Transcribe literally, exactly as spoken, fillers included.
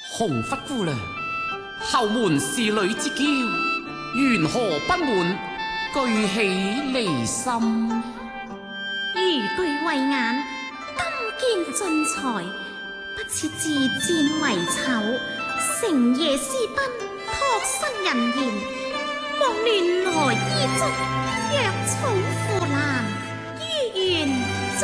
紅拂姑娘，後門是女之嬌，緣何不滿，具起離心？ 如對慧眼，金劍盡才，不似自薦為醜，成夜私奔，託身人言，望亂來依足，藥草腐爛，於願